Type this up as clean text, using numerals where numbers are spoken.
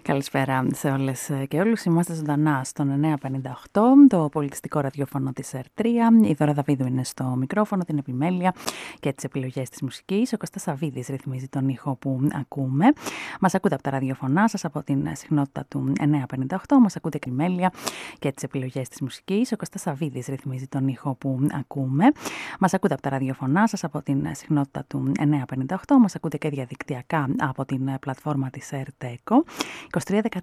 Καλησπέρα σε όλες και όλους. Είμαστε ζωντανά στον 958, το πολιτιστικό ραδιόφωνο της ΕΡΤ3. Η Δώρα Δαβίδου είναι στο μικρόφωνο, την επιμέλεια και τις επιλογές της μουσικής. Ο Κωστάς Σαββίδης ρυθμίζει τον ήχο που ακούμε. Μας ακούτε από τα ραδιοφωνά σας από την συχνότητα του 958. Μας ακούτε και επιμέλεια και τις επιλογές της μουσικής. Ο Κωστάς Σαββίδης ρυθμίζει τον ήχο που ακούμε. Μας ακούτε από τα ραδιοφωνά σας από την συχνότητα του 958. Μας ακούτε και διαδικτυακά από την πλατφόρμα της ΕΡΤ Eco. 23